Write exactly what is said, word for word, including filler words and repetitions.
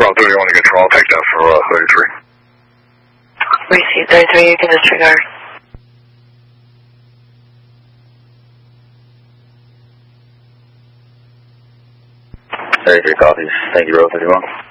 Control thirty-one to control, picked up for uh, thirty-three. Receive thirty-three, you can disregard. thirty-three copies. Thank you, row thirty-one.